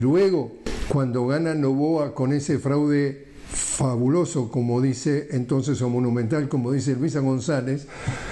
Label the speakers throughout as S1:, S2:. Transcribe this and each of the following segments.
S1: Luego, cuando gana Noboa con ese fraude fabuloso, como dice entonces, o monumental, como dice Luisa González,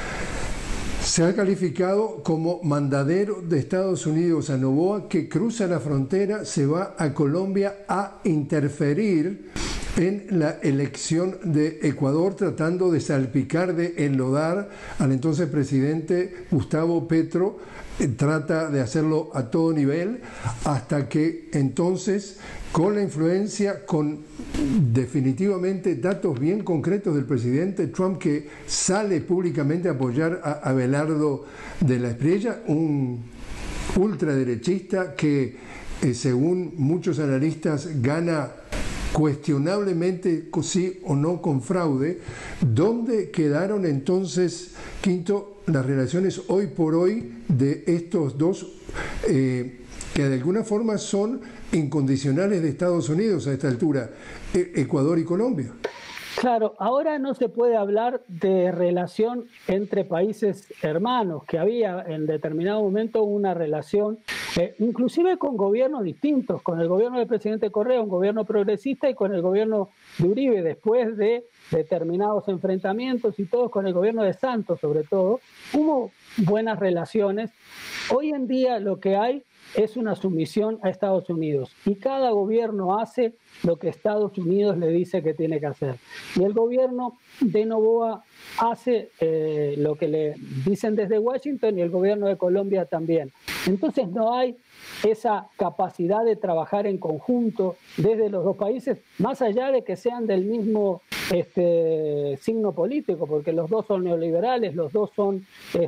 S1: se ha calificado como mandadero de Estados Unidos a Noboa, que cruza la frontera, se va a Colombia a interferir en la elección de Ecuador, tratando de salpicar, de enlodar al entonces presidente Gustavo Petro. Trata de hacerlo a todo nivel, hasta que entonces, con la influencia, con definitivamente datos bien concretos del presidente Trump, que sale públicamente a apoyar a Abelardo de la Espriella, un ultraderechista que, según muchos analistas, gana cuestionablemente, sí o no con fraude. ¿Dónde quedaron entonces, Quinto, las relaciones hoy por hoy de estos dos, que de alguna forma son incondicionales de Estados Unidos a esta altura, Ecuador y Colombia?
S2: Claro, ahora no se puede hablar de relación entre países hermanos, que había en determinado momento una relación, inclusive con gobiernos distintos, con el gobierno del presidente Correa, un gobierno progresista, y con el gobierno de Uribe, después de determinados enfrentamientos y todos con el gobierno de Santos sobre todo, hubo buenas relaciones. Hoy en día lo que hay es una sumisión a Estados Unidos y cada gobierno hace lo que Estados Unidos le dice que tiene que hacer. Y el gobierno de Noboa hace lo que le dicen desde Washington, y el gobierno de Colombia también. Entonces no hay esa capacidad de trabajar en conjunto desde los dos países, más allá de que sean del mismo signo político, porque los dos son neoliberales, los dos son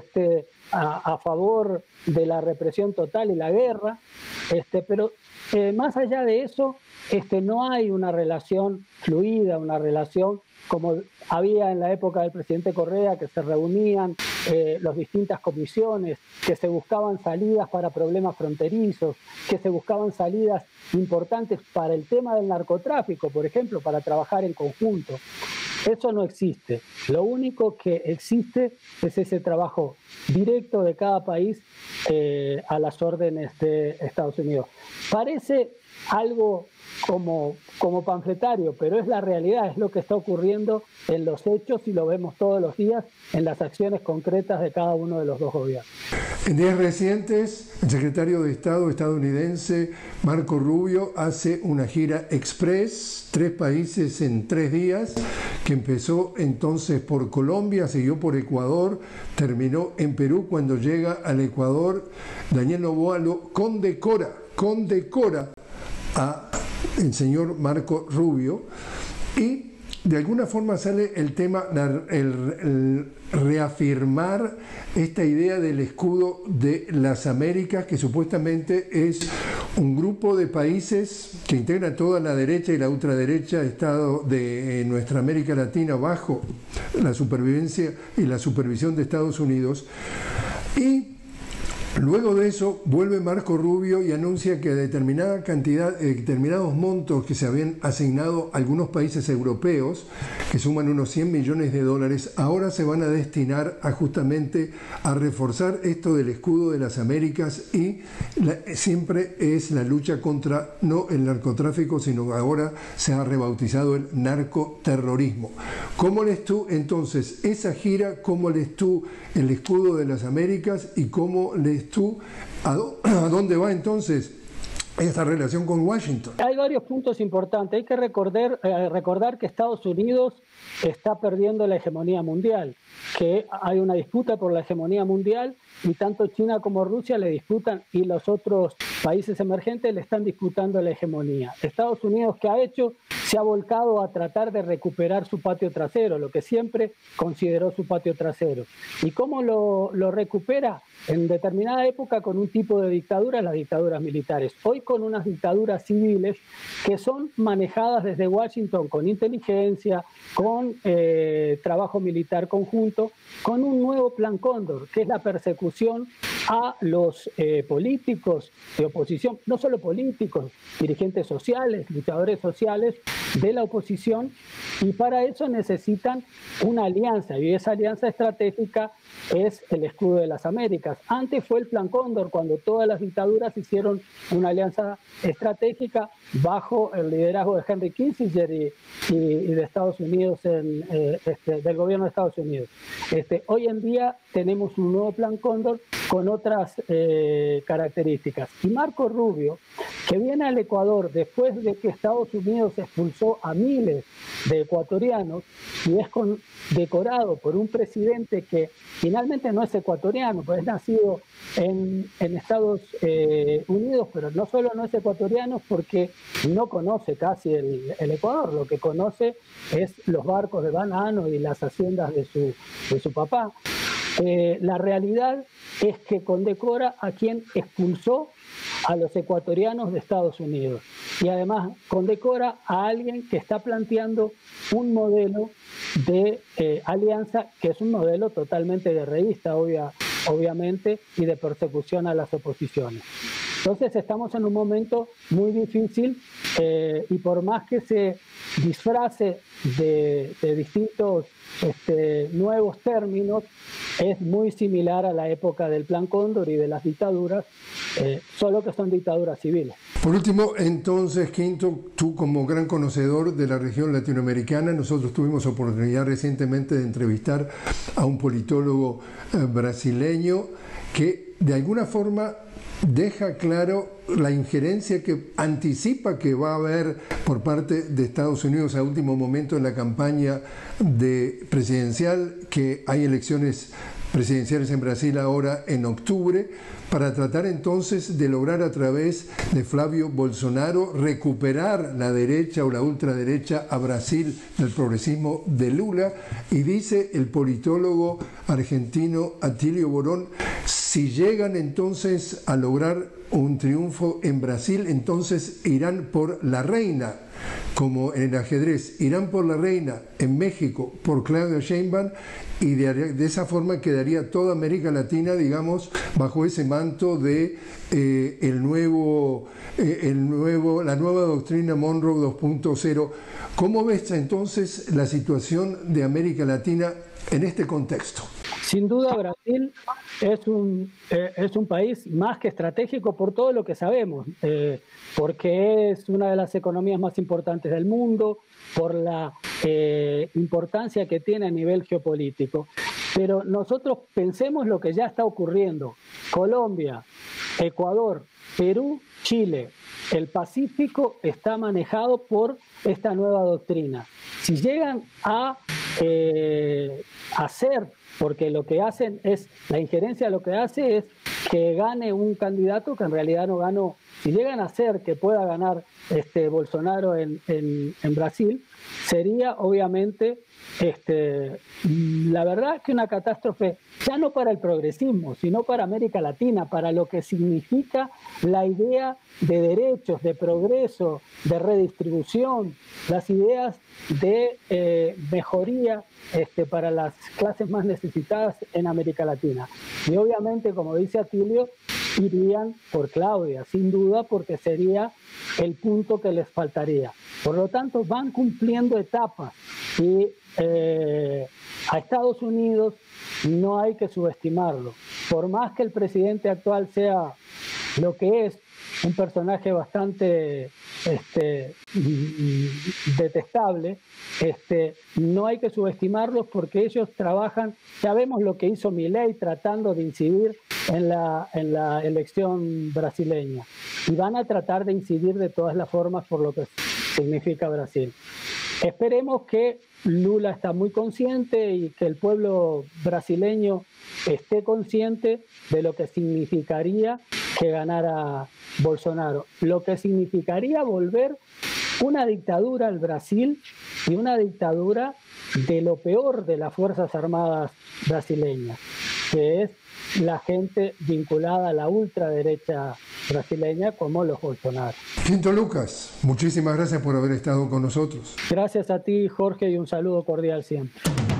S2: a favor de la represión total y la guerra, pero más allá de eso, no hay una relación fluida, una relación como había en la época del presidente Correa, que se reunían las distintas comisiones, que se buscaban salidas para problemas fronterizos, que se buscaban salidas importantes para el tema del narcotráfico, por ejemplo, para trabajar en conjunto. Eso no existe. Lo único que existe es ese trabajo directo de cada país a las órdenes de Estados Unidos. Parece algo como panfletario, pero es la realidad, es lo que está ocurriendo en los hechos y lo vemos todos los días en las acciones concretas de cada uno de los dos gobiernos.
S1: En días recientes, el secretario de Estado estadounidense Marco Rubio hace una gira express, 3 países en 3 días, que empezó entonces por Colombia, siguió por Ecuador, terminó en Perú. Cuando llega al Ecuador, Daniel Noboa lo condecora a el señor Marco Rubio, y de alguna forma sale el tema, el reafirmar esta idea del escudo de las Américas, que supuestamente es un grupo de países que integra toda la derecha y la ultraderecha estado de nuestra América Latina bajo la supervivencia y la supervisión de Estados Unidos. Y luego de eso vuelve Marco Rubio y anuncia que determinada cantidad, determinados montos que se habían asignado a algunos países europeos, que suman unos 100 millones de dólares, ahora se van a destinar justamente a reforzar esto del escudo de las Américas, y siempre es la lucha contra, no el narcotráfico, sino ahora se ha rebautizado el narcoterrorismo. ¿Cómo lees tú entonces esa gira? ¿Cómo lees tú el escudo de las Américas? ¿Y cómo lees tú a dónde va entonces esta relación con Washington?
S2: Hay varios puntos importantes. Hay que recordar que Estados Unidos está perdiendo la hegemonía mundial, que hay una disputa por la hegemonía mundial, y tanto China como Rusia le disputan, y los otros países emergentes le están disputando la hegemonía. Estados Unidos, ¿qué ha hecho? Se ha volcado a tratar de recuperar su patio trasero, lo que siempre consideró su patio trasero. ¿Y cómo lo recupera? En determinada época con un tipo de dictadura, las dictaduras militares. Hoy con unas dictaduras civiles que son manejadas desde Washington con inteligencia, con trabajo militar conjunto, con un nuevo plan Cóndor, que es la persecución a los políticos de oposición, no solo políticos, dirigentes sociales, luchadores sociales de la oposición, y para eso necesitan una alianza, y esa alianza estratégica es el Escudo de las Américas. Antes fue el Plan Cóndor, cuando todas las dictaduras hicieron una alianza estratégica bajo el liderazgo de Henry Kissinger y de Estados Unidos, del gobierno de Estados Unidos. Hoy en día tenemos un nuevo Plan Cóndor con otras características. Y Marco Rubio, que viene al Ecuador después de que Estados Unidos expulsó a miles de ecuatorianos y es condecorado por un presidente que finalmente no es ecuatoriano, pues es nacido en Estados Unidos, pero no solo no es ecuatoriano porque no conoce casi el Ecuador, lo que conoce es los barcos de banano y las haciendas de su papá. La realidad es que condecora a quien expulsó a los ecuatorianos de Estados Unidos y además condecora a alguien que está planteando un modelo de alianza que es un modelo totalmente guerrerista, obviamente, y de persecución a las oposiciones. Entonces estamos en un momento muy difícil y por más que se disfrace de distintos nuevos términos, es muy similar a la época del Plan Cóndor y de las dictaduras, solo que son dictaduras civiles.
S1: Por último, entonces, Quinto, tú como gran conocedor de la región latinoamericana, nosotros tuvimos oportunidad recientemente de entrevistar a un politólogo brasileño que de alguna forma deja claro la injerencia que anticipa que va a haber por parte de Estados Unidos a último momento en la campaña presidencial, que hay elecciones presidenciales en Brasil ahora en octubre, para tratar entonces de lograr a través de Flavio Bolsonaro recuperar la derecha o la ultraderecha a Brasil del progresismo de Lula. Y dice el politólogo argentino Atilio Borón, si llegan entonces a lograr un triunfo en Brasil, entonces irán por la reina, como en el ajedrez, irán por la reina en México por Claudia Sheinbaum, y de esa forma quedaría toda América Latina, digamos, bajo ese manto de la nueva doctrina Monroe 2.0. ¿Cómo ves entonces la situación de América Latina en este contexto?
S2: Sin duda Brasil es un país más que estratégico por todo lo que sabemos, porque es una de las economías más importantes del mundo, por la importancia que tiene a nivel geopolítico. Pero nosotros pensemos lo que ya está ocurriendo. Colombia, Ecuador, Perú, Chile. El Pacífico está manejado por esta nueva doctrina. Si llegan a hacer, porque lo que hacen es, la injerencia lo que hace es que gane un candidato que en realidad no ganó. Si llegan a hacer que pueda ganar Bolsonaro en Brasil, sería obviamente la verdad que una catástrofe ya no para el progresismo, sino para América Latina, para lo que significa la idea de derechos, de progreso, de redistribución, las ideas de mejoría para las clases más necesitadas en América Latina. Y obviamente, como dice Atilio, irían por Claudia, sin duda, porque sería el punto que les faltaría. Por lo tanto, van cumpliendo etapas y a Estados Unidos no hay que subestimarlo. Por más que el presidente actual sea lo que es, un personaje bastante detestable, no hay que subestimarlos porque ellos trabajan, ya vemos lo que hizo Milei tratando de incidir en la elección brasileña, y van a tratar de incidir de todas las formas por lo que significa Brasil. Esperemos que Lula está muy consciente y que el pueblo brasileño esté consciente de lo que significaría que ganara Bolsonaro, lo que significaría volver una dictadura al Brasil y una dictadura de lo peor de las Fuerzas Armadas brasileñas, que es la gente vinculada a la ultraderecha brasileña como los Bolsonaro.
S1: Quinto Lucas, muchísimas gracias por haber estado con nosotros.
S2: Gracias a ti, Jorge, y un saludo cordial siempre.